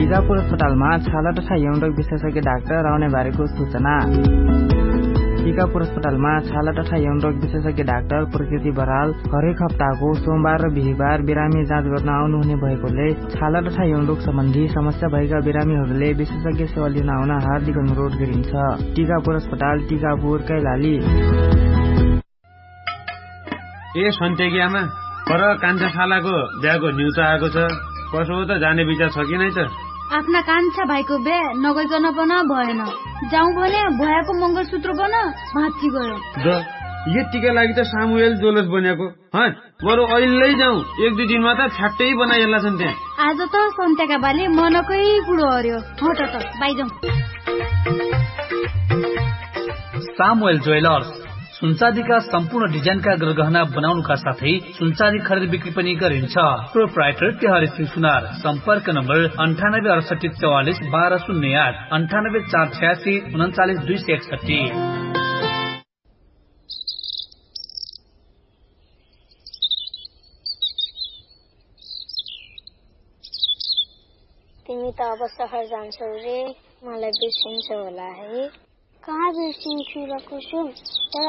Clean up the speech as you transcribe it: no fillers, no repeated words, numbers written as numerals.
टिकापुर अस्पतालमा छाला तथा यौन रोग विशेषज्ञ डाक्टर आउने बारेको सूचना। टिकापुर अस्पतालमा छाला तथा यौन रोग विशेषज्ञ डाक्टर प्रकृति बराल हरेक हप्ताको सोमबार र बिहीबार बिरामी जाँच गर्न आउनुहुने भएकोले छाला तथा यौन रोग सम्बन्धी समस्या भएका बिरामीहरूले विशेषज्ञ सेवा लिन आउन हार्दिक अनुरोध गरिन्छ। टिकापुर अस्पताल, टिकापुर, कैलाली। ए सन्तेकीआमा, पर कान्छा छालाको बिहाको न्युज आएको छ। कसो हो त, जाने विचार छ कि नै त? आफ्ना कान्छा भाइको बिहे नगइकन पन भएन। जाउँ भने भयाको मंगलसूत्र पन भाँच्ची गयो। यतिका लागि त सामुएल जोलस बनेको। बरु अहिले जाउँ, 1-2 दिनमा त छ्याट्टै बनाइएला छन् त्यहाँ। आज त सन्तेका बाले मनकै कुरो हर्यो। हट त बाइजाउँ। सामुएल ज्वेलर्स सुनचाँदीका सम्पूर्ण डिजाइनका गहना बनाउनुका साथै सुनचाँदी खरिद बिक्री पनि गरिन्छ। प्रोप्राइटर तिहारी सिंह सुनार। सम्पर्क नम्बर 986844 1208 9848 39261। तिमी त अब सहर जान्छौ रे, मलाई बिर्सिन्छौ होला है। कहाँ बिर्सिन्छु र कुसुम, तर